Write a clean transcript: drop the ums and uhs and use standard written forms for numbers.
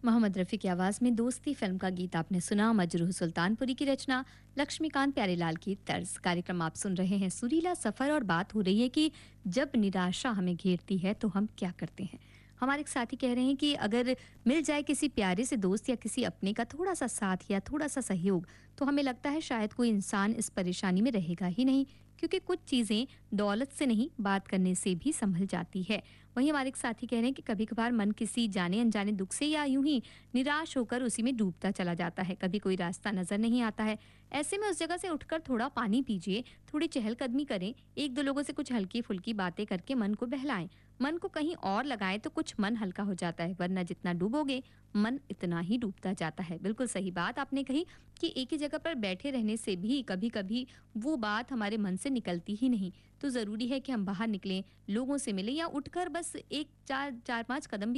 मोहम्मद रफ़ी की आवाज़ में दोस्ती फिल्म का गीत आपने सुना। मजरूह सुल्तानपुरी की रचना, लक्ष्मीकांत प्यारेलाल की तर्ज। कार्यक्रम आप सुन रहे हैं सुरीला सफ़र और बात हो रही है कि जब निराशा हमें घेरती है तो हम क्या करते हैं। हमारे एक साथी कह रहे हैं कि अगर मिल जाए किसी प्यारे से दोस्त या किसी अपने का थोड़ा सा साथ या थोड़ा सा सहयोग, तो हमें लगता है शायद कोई इंसान इस परेशानी में रहेगा ही नहीं, क्योंकि कुछ चीज़ें दौलत से नहीं, बात करने से भी संभल जाती है। वहीं हमारे एक साथी कह रहे हैं कि कभी-कभार मन किसी जाने-अनजाने दुःख से या यूँ ही निराश होकर उसी में डूबता चला जाता है। कभी कोई रास्ता नज़र नहीं आता है। ऐसे में उस जगह से उठकर थोड़ा पानी पीजिए, थोड़ी चहलकदमी करें, 1-2 लोगों से कुछ हल्की-फुल्की बातें करके मन को बहलाएँ। मन को कहीं और लगाएँ तो कुछ मन हल्का हो जाता है, वरना जितना डूबोगे, मन इतना ही डूबता जाता है। बिल्कुल सही बात आपने कही कि एक ही जगह पर बैठे रहने से भी कभी-कभी वो बात हमारे मन से निकलती ही नहीं। तो ज़रूरी है कि हम बाहर निकलें, लोगों से मिलें या उठकर बस एक 4-5 कदम भी